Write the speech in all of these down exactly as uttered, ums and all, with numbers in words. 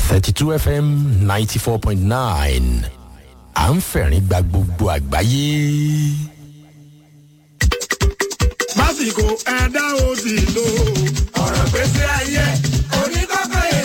thirty-two F M ninety-four point nine à ń fẹ̀rín gba gbogbo àgbáyé. Másìkò ẹ̀dá òsì lò ọ̀rọ̀ gbèsè ayé oníkọ́kọ́ yẹn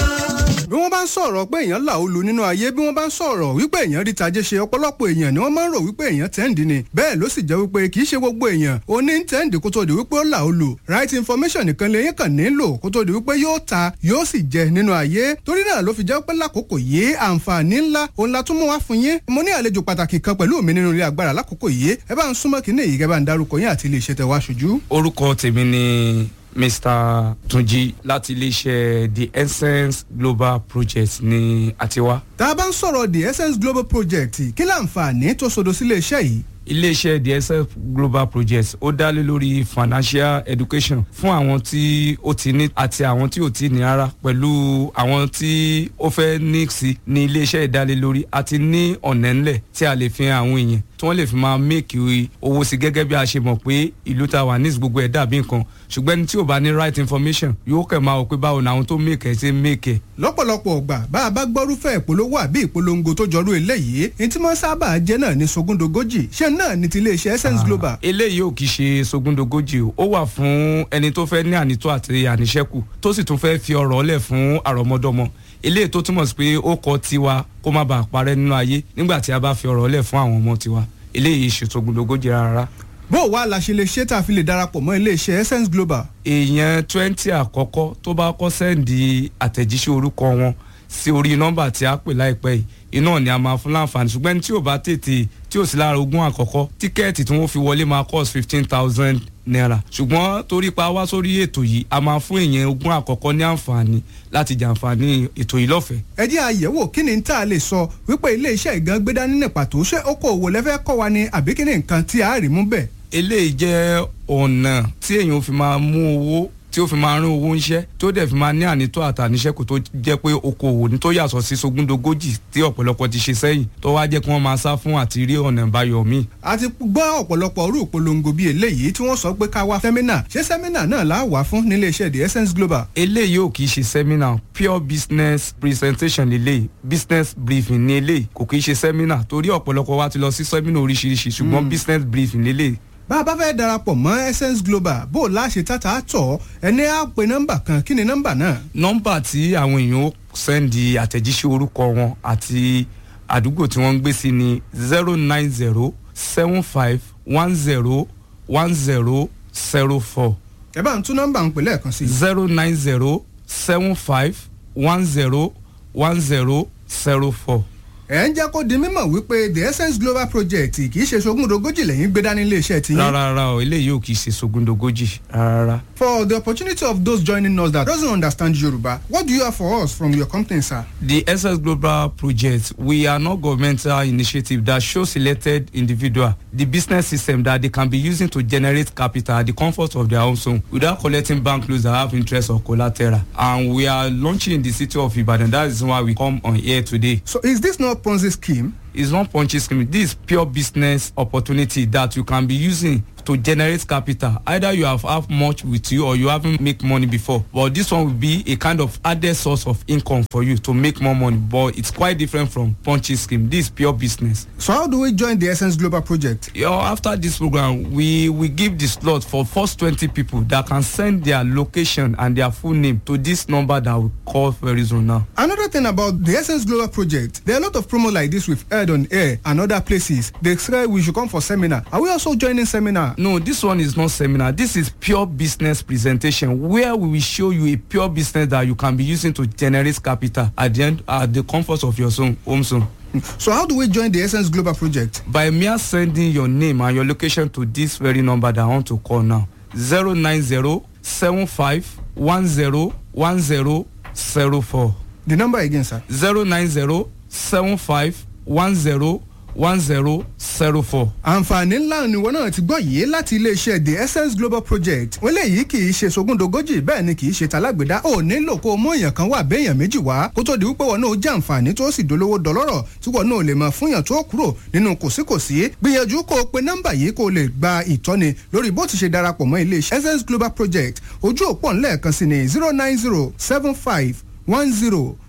náà. bí wọ́n bá ń sọ̀rọ̀ pé èèyàn là ó lu nínú ayé bí wọ́n bá ń sọ̀rọ̀ wípé èèyàn rí tajé ṣe ọ̀pọ̀lọpọ̀ èèyàn ni wọ́n máa ń rò wípé èèyàn tẹ́ǹdì ni bẹ́ẹ̀ ló sì jẹ́ wípé kì í ṣe gbogbo èèyàn ó ní tẹ́ǹdì kó tó di wípé ó là ó lu right information nìkan lèyìn kàn nílò kó tó di wípé yóò ta yóò sì jẹ nínú ayé torí náà ló fi jẹ́ pé lákòókò yìí àǹfààní ńlá òun la tún mú wá fún yín mo ní àlejò pàtàkì kan pẹ̀lú mi nínú ilé agbára lákòókò yìí ẹ bá ń súnmọ́ kínní yìí kẹ́ bá ń darúkọ yín àti ilé iṣẹ́ tẹ wá ṣojú. orúkọ tèmi ni Mister Tunji láti iléeṣẹ́ The Essence Global Project ní àtiwá. tá a bá ń sọ̀rọ̀ The Essence Global Project kí láǹfààní tó sodo sí iléeṣẹ́ yìí. iléeṣẹ́ The Essence Global Project ó dá lé lórí financial education fún àwọn tí ó ti ní àti àwọn tí ò ti ní rárá pẹ̀lú àwọn tí ó fẹ́ ní sí ní iléeṣẹ́ ìdálé lórí àti ní ọ̀nà ńlẹ̀ tí a lè fi hàn àwọn èèyàn tí wọ́n lè fi máa make owó sí gẹ́gẹ́ bí a ṣe mọ̀ pé ìlú ta wà ní gbogbo ẹ̀ dàbí nǹkan ṣùgbọ́n ẹni tí ò bá ní right information yóò kẹ̀ máa wò pé báwo ni àwọn tó make ẹ̀ ṣe make ẹ̀. lọ́pọ̀lọpọ̀ ọgbà bá a bá gbọ́rúfẹ́ ìpolówó àbí ìpolongo tó jọrú eléyìí ní tí wọ́n sábà jẹ́ náà ní sogúndogójì ṣé náà ní ti iléeṣẹ́ Essence Global. eléyìí ò kì í ṣe sogúndogójì o ó wà fún ẹni tó fẹ́ ní ànító àti àníṣẹ́kù tó sì tún fẹ́ fi ọ̀rọ̀ lẹ̀ fún àrọ́mọdọ́mọ eléyìí tó túmọ̀ sí pé ó kọ tiwa kó má bàa parẹ́ nínú ayé nígbà tí a bá fi ọ̀rọ̀ lẹ̀ fún àwọn ọmọ tiwa eléyìí ṣe sogúndogójì rárá. bó o wá la ṣe lè ṣe tá a fi lè darapọ̀ mọ́ iléeṣẹ́ Essence Global. èèyàn twenty àkọ́kọ́ tó bá kọ́ sẹ́ǹdì àtẹ̀jíṣẹ́ orúkọ wọn sí orí nọ́mbà tí a pè láìpẹ́ yìí iná ni a máa fún láǹfààní ṣùgbọ́n tí ò bá tètè tí ò sí lára ogún àkọ́kọ́ tíkẹ́ẹ̀tì tí wọ́n fi wọlé máa cost fifteen thousand naira ṣùgbọ́n torí pa wá sórí ètò yìí a máa fún èèyàn ogún àkọ́kọ́ ní àǹfààní láti jàǹfààní ètò yìí lọ́fẹ̀ẹ́. ẹ jẹ́ àyẹ̀wò kí ni tá a lè sọ wípé ilé iṣẹ́ ìgan gbé dání ní pàtó ṣé okòwò lẹ́fẹ́ kọ́ wa ni àbí kí ni nǹkan tí a rí mú bẹ́ẹ̀. eléyìí jẹ́ ọ̀nà tí èèyàn fi máa mú owó tí ó fi máa rín owó ńṣẹ́ tí ó dẹ̀ fi máa ní ànító àtàníṣẹ́kù tó jẹ́ pé okòwò ní tó yàtọ̀ sí sogúndogójì tí ọ̀pọ̀lọpọ̀ ti ṣe sẹ́yìn tó wá jẹ́ kí wọ́n máa sá fún àti rí ọ̀nà ìbáyọ̀ míì. a ti gbọ́ ọ̀pọ̀lọpọ̀ orú ìpolongo bíi eléyìí tí wọ́n sọ pé ká wá sẹ́mínà ṣé sẹ́mínà náà là á wà fún nílé iṣẹ́ The Essence Global. eléyìí ò kì í ṣe sẹ́mínà pure business presentation lélẹ́yìí business briefing ní eléyìí kò kì í ṣe sẹ́mínà torí ọ̀pọ̀lọpọ̀ wa ti lọ sí sẹ́mínà oríṣiríṣi ṣùgbọ́n mm. business briefing lélẹ́yìí. bá a bá fẹ́ darapọ̀ mọ́ Essence Global bó o láṣẹ tata tọ̀ ẹni á pe nọ́mbà kan kí ni nọ́mbà náà. nọ́mbà tí àwọn èèyàn ó sẹ́ndì àtẹ̀jíṣẹ́ orúkọ wọn àti àdúgbò tí wọ́n ń gbé sí ni zero nine zero seven five one zero one zero zero four. ẹ bá ń tún nọ́mbà ń pè lẹ́ẹ̀kan sí. zero nine zero seven five one zero one zero zero four. ẹ ń jẹ́ kó di mímọ̀ wípé The Essence Global Project kì í ṣe sogúndogójì lẹ́yìn gbé dání iléeṣẹ́ tiyín. rárá rárá o eléyìí ò kì í ṣe sogúndogójì rárá. For the opportunity of those joining us that doesn't understand Yoruba, what do you have for us from your company, sir? The Essence Global Project, we are not governmental initiative that shows selected individual the business system that they can be using to generate capital at the comfort of their own home without collecting bank loans that have interest or collateral. And we are launching in the city of Ibadan. That is why we come on here today. So is this not Ponzi scheme? It's not Ponzi scheme. This is pure business opportunity that you can be using to generate capital. Either you have have much with you or you haven't make money before. But this one will be a kind of added source of income for you to make more money. But it's quite different from Ponzi scheme. This is pure business. So how do we join the Essence Global Project? You know, after this program, we we give the slot for first twenty people that can send their location and their full name to this number that we call very soon now. Another thing about the Essence Global Project, there are a lot of promo like this we've heard on air and other places. They say we should come for seminar. Are we also joining seminar? No, this one is not seminar. This is pure business presentation where we will show you a pure business that you can be using to generate capital at the end at the comfort of your own home zone. So how do we join the Essence Global Project? By mere sending your name and your location to this very number that I want to call now. zero nine zero seven five one zero one zero zero four. The number again, sir. zero nine zero seven five one zero one zero zero four. àǹfààní ńlá ni wọn náà ti gbọ́ yìí láti iléeṣẹ́ The Essence Global Project. wọ́n léyìí kì í ṣe sogúndogójì bẹ́ẹ̀ ni kì í ṣe talágbèdá. ò nílò kó o mú èèyàn kan wà béèyàn méjì wá kó tó di wípé wọn náà jẹ́ àǹfààní tó sì dolówó dọlọ́rọ̀ tí wọn náà lè máa fúnyàn tó kúrò nínú kòsíkòsí. gbìyànjú kó o pe nọ́mbà yìí kó o lè gba ìtọ́ni lórí bó ti ṣe darapọ̀ mọ́ iléeṣẹ́ Essence Global Project. ojú òpó ńlẹ̀ẹ̀kan sí ni zero nine zero seven five one zero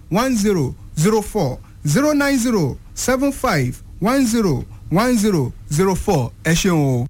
one zero zero four zero nine zero seven five one zero one zero zero four ẹ ṣeun o.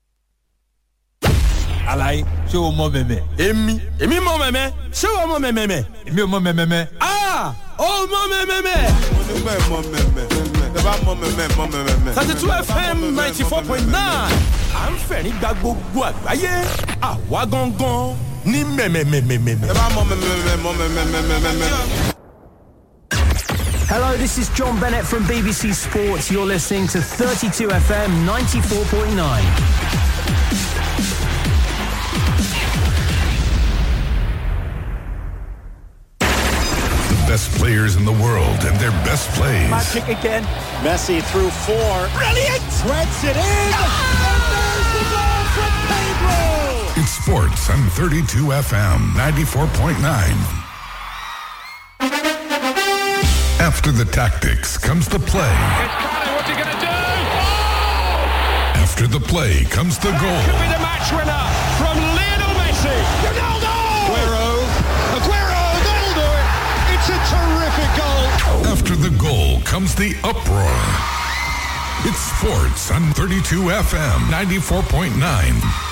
alaye ṣé o mọ mẹmẹ. èmi èmi mọ mẹmẹ ṣé wàá mọ mẹmẹ. èmi ò mọ mẹmẹ. aa ó mọ mẹmẹ. onígbà ẹ̀ mọ mẹ̀mẹ̀ ẹ bá mọ mẹ̀mẹ̀ mọ mẹ̀mẹ̀. thirty two fm ninety four point nine à ń fẹ̀rín gba gbogbo àgbáyé àwa gangan ní mẹ̀mẹ̀mẹ̀mẹ̀mẹ̀. ẹ bá mọ mẹ̀mẹ̀ mọ mẹ̀mẹ̀. Hello, this is John Bennett from B B C Sports. You're listening to thirty-two F M ninety-four point nine. Best players in the world and their best plays. Magic again. Messi through four. Brilliant! Threads it in. Oh! And there's the goal from Pedro. It's sports on thirty-two F M ninety-four point nine. After the tactics comes the play. What's he going to do? Oh! After the play comes the goal. Could be the match winner from Lionel Messi. Ronaldo! Aguero. Aguero, that'll do it. It's a terrific goal. After the goal comes the uproar. It's sports on thirty-two F M ninety-four point nine.